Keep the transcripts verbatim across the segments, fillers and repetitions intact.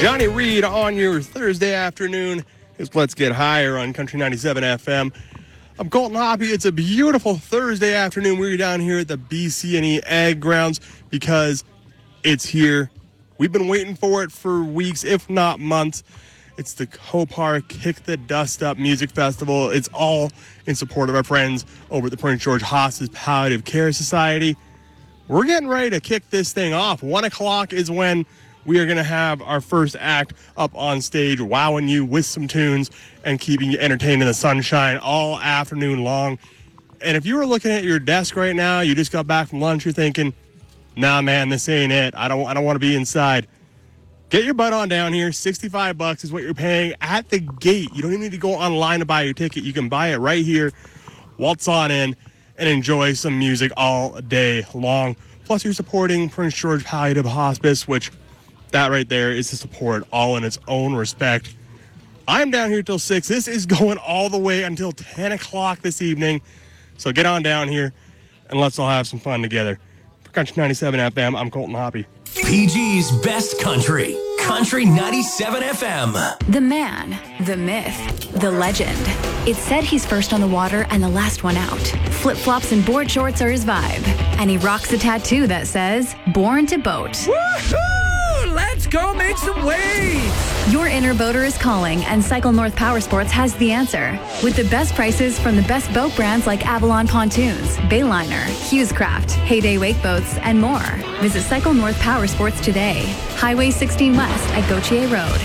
Johnny Reed on your Thursday afternoon is Let's Get Higher on Country ninety-seven F M. I'm Colton Hoppy. It's a beautiful Thursday afternoon. We're down here at the B C N E Ag Grounds because it's here. We've been waiting for it for weeks, if not months. It's the Copar Kick the Dust Up Music Festival. It's all in support of our friends over at the Prince George Hospice Palliative Care Society. We're getting ready to kick this thing off. One o'clock is when we are going to have our first act up on stage, wowing you with some tunes and keeping you entertained in the sunshine all afternoon long. And if you were looking at your desk right now, you just got back from lunch, you're thinking, nah, man, this ain't it. I don't, I don't want to be inside. Get your butt on down here. sixty-five bucks is what you're paying at the gate. You don't even need to go online to buy your ticket. You can buy it right here, waltz on in, and enjoy some music all day long. Plus, you're supporting Prince George Palliative Hospice, which that right there is to support all in its own respect. I'm down here till six. This is going all the way until ten o'clock this evening. So get on down here, and let's all have some fun together. For Country ninety-seven F M, I'm Colton Hoppy. P G's Best Country. Country ninety-seven F M. The man, the myth, the legend. It's said he's first on the water and the last one out. Flip-flops and board shorts are his vibe. And he rocks a tattoo that says, Born to Boat. Woohoo! Let's go make some waves! Your inner boater is calling, and Cycle North Power Sports has the answer. With the best prices from the best boat brands like Avalon Pontoons, Bayliner, Hughescraft, Heyday Wake Boats, and more. Visit Cycle North Power Sports today. Highway sixteen West at Gautier Road.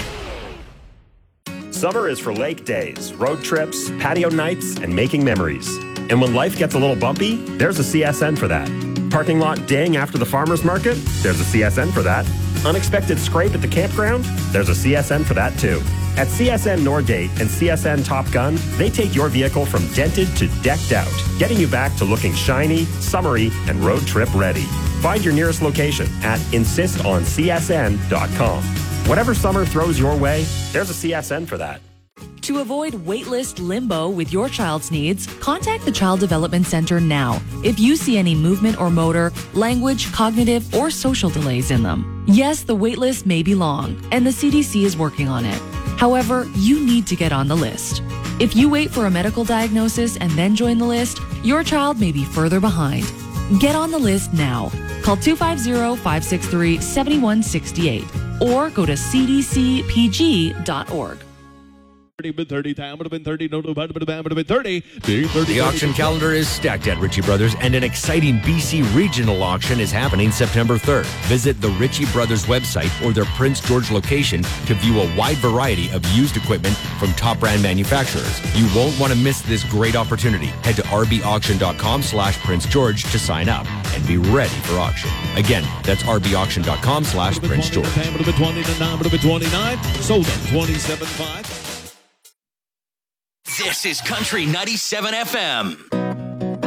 Summer is for lake days, road trips, patio nights, and making memories. And when life gets a little bumpy, there's a C S N for that. Parking lot ding after the farmer's market? There's a C S N for that. Unexpected scrape at the campground? There's a C S N for that too. At C S N Norgate and C S N Top Gun, they take your vehicle from dented to decked out, getting you back to looking shiny, summery, and road trip ready. Find your nearest location at insist on C S N dot com. Whatever summer throws your way, there's a C S N for that. To avoid waitlist limbo with your child's needs, contact the Child Development Center now if you see any movement or motor, language, cognitive, or social delays in them. Yes, the waitlist may be long, and the C D C is working on it. However, you need to get on the list. If you wait for a medical diagnosis and then join the list, your child may be further behind. Get on the list now. Call two five zero, five six three, seven one six eight or go to c d c p g dot org. thirty, time would have been thirty, no, no, would have been thirty. The auction calendar is stacked at Ritchie Brothers, and an exciting B C regional auction is happening September third. Visit the Ritchie Brothers website or their Prince George location to view a wide variety of used equipment from top brand manufacturers. You won't want to miss this great opportunity. Head to r b auction dot com slash Prince George to sign up and be ready for auction. Again, that's r b auction dot com slash Prince George. Time would have been twenty, the nine would have been twenty-nine. Sold at twenty-seven five. This is Country ninety-seven F M.